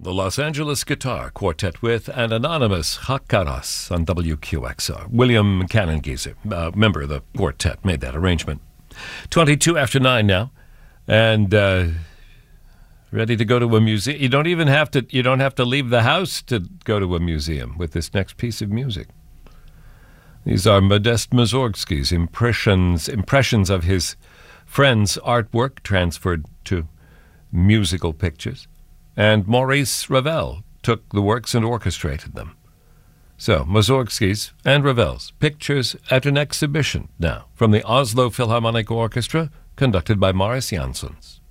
The Los Angeles Guitar Quartet with an anonymous Hakaras on WQXR. William Canongieser, member of the quartet, made that arrangement. 22 after 9 now, and ready to go to a museum. You don't have to leave the house to go to a museum with this next piece of music. These are Modest Mussorgsky's impressions of his friend's artwork transferred to musical pictures. And Maurice Ravel took the works and orchestrated them. So, Mussorgsky's and Ravel's Pictures at an Exhibition now from the Oslo Philharmonic Orchestra, conducted by Marius Jansons.